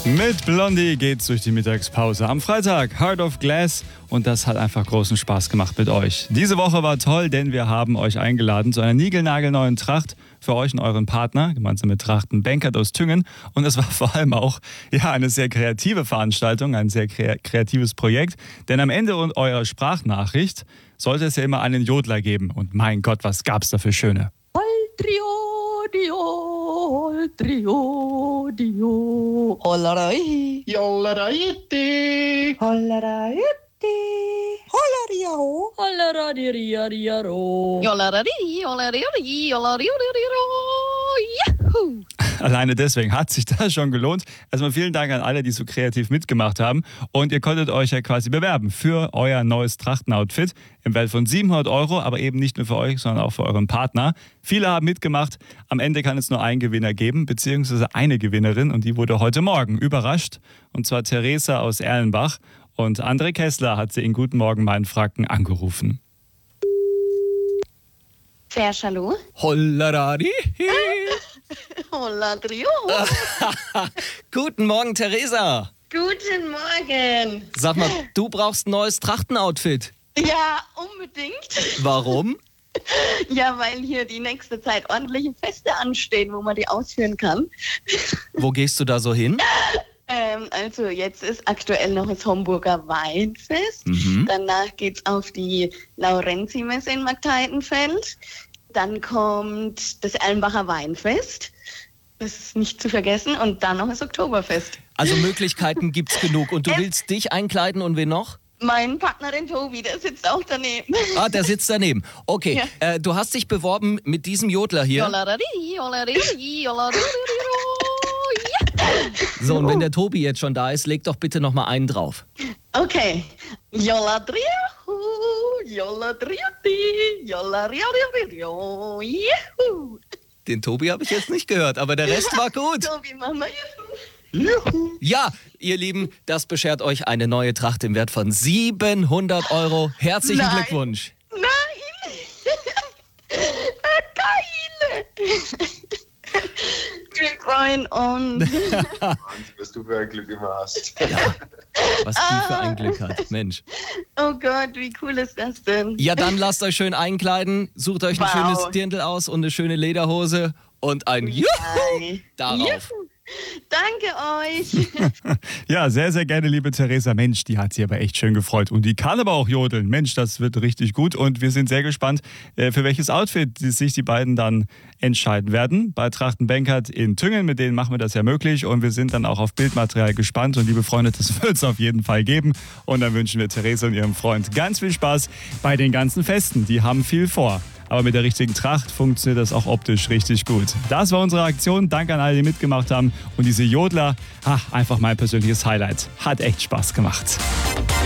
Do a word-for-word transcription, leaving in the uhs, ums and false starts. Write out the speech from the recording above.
Mit Blondie geht's durch die Mittagspause am Freitag. Heart of Glass. Und das hat einfach großen Spaß gemacht mit euch. Diese Woche war toll, denn wir haben euch eingeladen zu einer niegelnagelneuen Tracht für euch und euren Partner, gemeinsam mit Trachten Benkert aus Tüngen. Und es war vor allem auch ja, eine sehr kreative Veranstaltung, ein sehr kre- kreatives Projekt. Denn am Ende eurer Sprachnachricht sollte es ja immer einen Jodler geben. Und mein Gott, was gab's da für schöne. Trio, dio, trio, dio, hollarai, Jollaraiti. hollaraiti, hollariao, hollaradiriariaro. Jollarari, jollariri, jollariririo. Juhu. Alleine deswegen hat sich das schon gelohnt. Erstmal vielen Dank an alle, die so kreativ mitgemacht haben. Und ihr konntet euch ja quasi bewerben für euer neues Trachtenoutfit im Wert von siebenhundert Euro, aber eben nicht nur für euch, sondern auch für euren Partner. Viele haben mitgemacht. Am Ende kann es nur einen Gewinner geben, beziehungsweise eine Gewinnerin. Und die wurde heute Morgen überrascht. Und zwar Theresa aus Erlenbach. Und André Kessler hat sie in Guten Morgen, mein Franken angerufen. Wer, hallo? Hollerari. Holla, trio. Guten Morgen, Theresa. Guten Morgen. Sag mal, du brauchst ein neues Trachtenoutfit. Ja, unbedingt. Warum? Ja, weil hier die nächste Zeit ordentliche Feste anstehen, wo man die ausführen kann. Wo gehst du da so hin? Ähm, also jetzt ist aktuell noch das Homburger Weinfest. Mhm. Danach geht's auf die Laurenzi-Messe in Marktheitenfeld. Dann kommt das Erlenbacher Weinfest. Das ist nicht zu vergessen. Und dann noch das Oktoberfest. Also Möglichkeiten gibt's genug. Und du willst dich einkleiden und wen noch? Mein Partner, den Tobi, der sitzt auch daneben. Ah, der sitzt daneben. Okay, Ja. äh, du hast dich beworben mit diesem Jodler hier. Jollarari, jollariri, jollariri. So, und wenn der Tobi jetzt schon da ist, leg doch bitte noch mal einen drauf. Okay. Jolladriu, jolladriuti, jollariariariu, juhu. Den Tobi habe ich jetzt nicht gehört, aber der Rest war gut. Tobi, Mama, juhu. Ja, ihr Lieben, das beschert euch eine neue Tracht im Wert von siebenhundert Euro. Herzlichen Nein. Glückwunsch. Nein! Geil! Wir freuen uns. Wahnsinn, was du für ein Glück immer hast. Was die für ein Glück hat, Mensch. Oh Gott, wie cool ist das denn? Ja, dann lasst euch schön einkleiden, sucht euch ein Wow. schönes Dirndl aus und eine schöne Lederhose und ein Juhu Hi. darauf. Juhu. Danke euch. Ja, sehr, sehr gerne, liebe Theresa. Mensch, die hat sich aber echt schön gefreut. Und die kann aber auch jodeln. Mensch, das wird richtig gut. Und wir sind sehr gespannt, äh, für welches Outfit sich die beiden dann entscheiden werden. Bei Trachten Benkert in Tüngen, mit denen machen wir das ja möglich. Und wir sind dann auch auf Bildmaterial gespannt. Und liebe Freunde, das wird es auf jeden Fall geben. Und dann wünschen wir Theresa und ihrem Freund ganz viel Spaß bei den ganzen Festen. Die haben viel vor. Aber mit der richtigen Tracht funktioniert das auch optisch richtig gut. Das war unsere Aktion. Danke an alle, die mitgemacht haben. Und diese Jodler, ha, einfach mein persönliches Highlight. Hat echt Spaß gemacht.